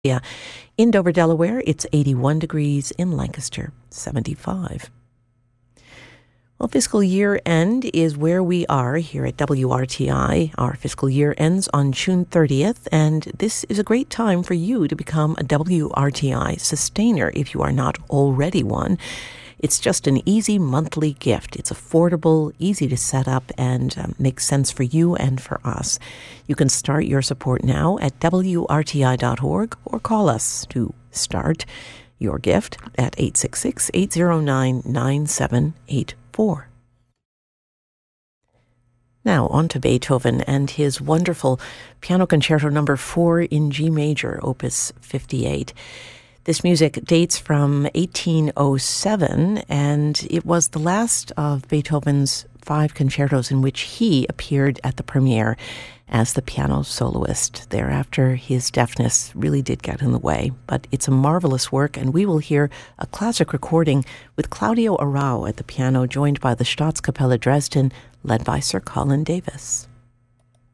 Yeah. In Dover, Delaware, it's 81 degrees. In Lancaster, 75. Well, fiscal year end is where we are here at WRTI. Our fiscal year ends on June 30th, and this is a great time for you to become a WRTI sustainer if you are not already one. It's just an easy monthly gift. It's affordable, easy to set up, and makes sense for you and for us. You can start your support now at WRTI.org or call us to start your gift at 866-809-9784. Now on to Beethoven and his wonderful Piano Concerto No. 4 in G major, Opus 58. This music dates from 1807, and it was the last of Beethoven's 5 concertos in which he appeared at the premiere as the piano soloist. Thereafter, his deafness really did get in the way, but it's a marvelous work, and we will hear a classic recording with Claudio Arrau at the piano, joined by the Staatskapelle Dresden, led by Sir Colin Davis.